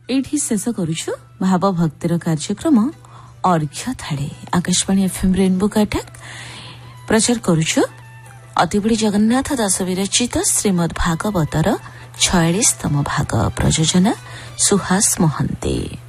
एठी शेष करूछु भाव भक्तिर कार्यक्रम अर्घ्य थाळे आकाशवाणी एफएम रेनबो कटक प्रचार करूछु अतिबड़ी जगन्नाथ दास विरचित श्रीमद् भागवतर 46तम भाग प्रयोजना सुहास मोहन्ते।